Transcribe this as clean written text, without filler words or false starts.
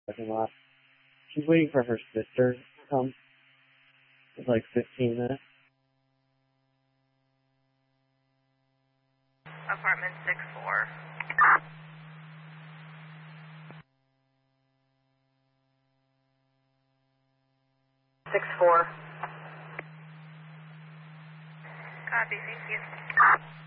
parking lot. She's waiting for her sister to come. It's like 15 minutes. Apartment 6-4. 6-4. Copy, thank you.